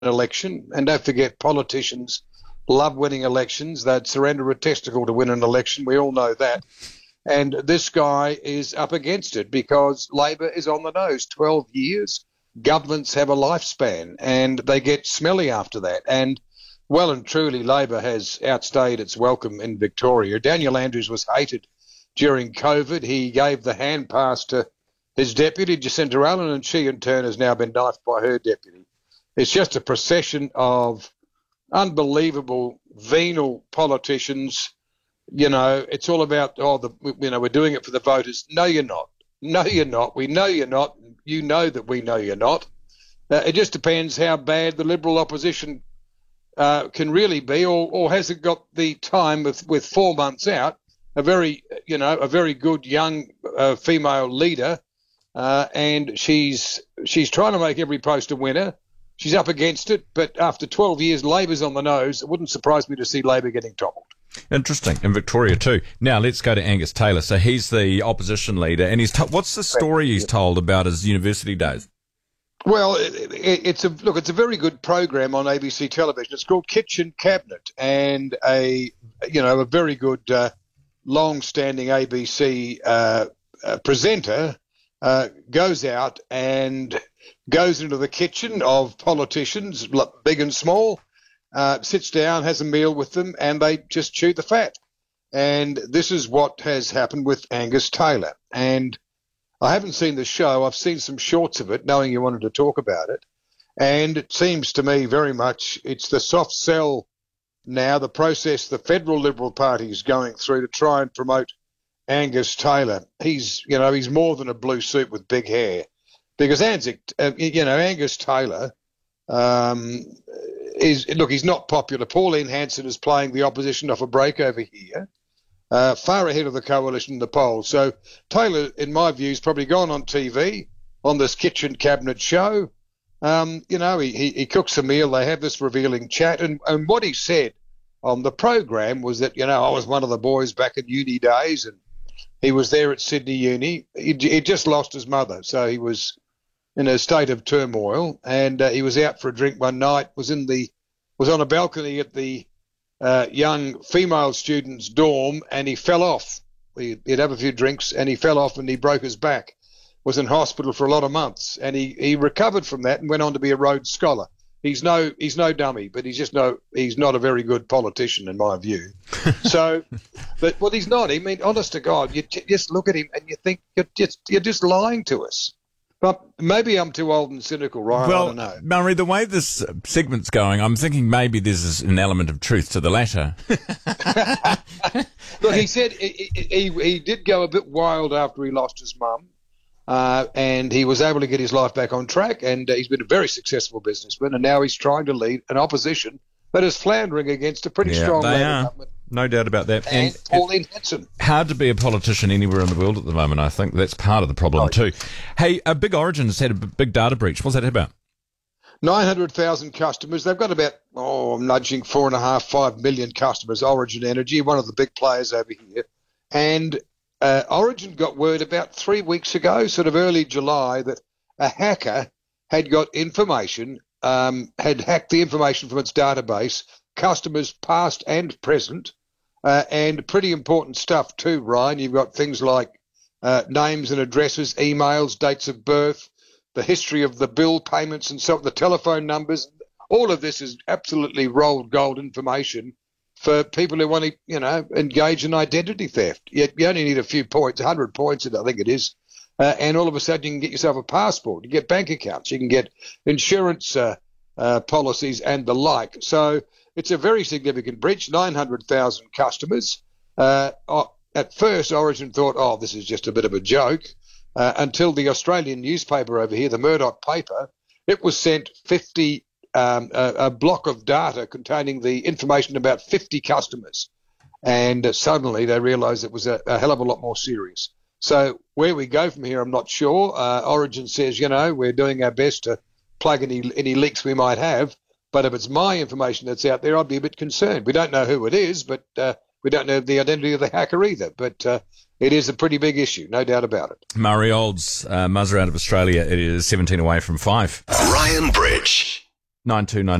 election. And don't forget, politicians love winning elections. They'd surrender a testicle to win an election. We all know that. And this guy is up against it because Labor is on the nose. 12 years, governments have a lifespan, and they get smelly after that. And well and truly, Labor has outstayed its welcome in Victoria. Daniel Andrews was hated during COVID. He gave the hand pass to his deputy, Jacinta Allen, and she in turn has now been knifed by her deputy. It's just a procession of unbelievable, venal politicians. You know, it's all about, we're doing it for the voters. No, you're not. No, you're not. We know you're not. You know that we know you're not. It just depends how bad the Liberal opposition can really be, or has it got the time with 4 months out, a very good young female leader, and she's trying to make every post a winner. She's up against it, but after 12 years, Labor's on the nose. It wouldn't surprise me to see Labor getting toppled. Interesting. In Victoria too. Now let's go to Angus Taylor. So he's the opposition leader, and what's the story he's told about his university days? Well, it's a very good program on ABC television. It's called Kitchen Cabinet, and a very good long-standing ABC presenter goes out and goes into the kitchen of politicians, big and small, sits down, has a meal with them, and they just chew the fat. And this is what has happened with Angus Taylor. And I haven't seen the show. I've seen some shorts of it, knowing you wanted to talk about it. And it seems to me very much it's the soft sell now, the process the federal Liberal Party is going through to try and promote Angus Taylor. He's more than a blue suit with big hair. Because Angus Taylor he's not popular. Pauline Hanson is playing the opposition off a break over here, far ahead of the coalition in the polls. So Taylor, in my view, has probably gone on TV on this Kitchen Cabinet show. He cooks a meal. They have this revealing chat. And what he said on the program was that, I was one of the boys back in uni days, and he was there at Sydney Uni. He just lost his mother, so he was in a state of turmoil, and he was out for a drink one night, was on a balcony at the young female student's dorm, and he fell off. He'd have a few drinks, and he fell off, and he broke his back. Was in hospital for a lot of months, and he recovered from that and went on to be a Rhodes Scholar. He's no dummy, but he's not a very good politician in my view. So, but he's not. I mean, honest to God, you just look at him and you think you're just lying to us. But maybe I'm too old and cynical, Ryan. Well, I don't know. Murray, the way this segment's going, I'm thinking maybe there's an element of truth to the latter. Look, he said he did go a bit wild after he lost his mum, and he was able to get his life back on track, and he's been a very successful businessman, and now he's trying to lead an opposition that is floundering against a pretty strong Labor government. No doubt about that. And Pauline Hanson. Hard to be a politician anywhere in the world at the moment, I think. That's part of the problem too. Hey, Big Origin's had a big data breach. What's that about? 900,000 customers. They've got about, nudging 4.5, 5 million customers, Origin Energy, one of the big players over here. And Origin got word about 3 weeks ago, sort of early July, that a hacker had got information, had hacked the information from its database, customers past and present, and pretty important stuff too, Ryan. You've got things like names and addresses, emails, dates of birth, the history of the bill payments and so on, the telephone numbers. All of this is absolutely rolled gold information for people who want to, engage in identity theft. You only need a few points, 100 points, I think it is, and all of a sudden you can get yourself a passport, you get bank accounts, you can get insurance policies and the like. So it's a very significant breach, 900,000 customers. At first, Origin thought, this is just a bit of a joke, until the Australian newspaper over here, the Murdoch paper, it was sent a block of data containing the information about 50 customers. And suddenly they realised it was a hell of a lot more serious. So where we go from here, I'm not sure. Origin says, we're doing our best to plug any leaks we might have. But if it's my information that's out there, I'd be a bit concerned. We don't know who it is, but we don't know the identity of the hacker either. But it is a pretty big issue, no doubt about it. Murray Olds, Muzzer out of Australia. It is 17 away from 5. Ryan Bridge. 9299.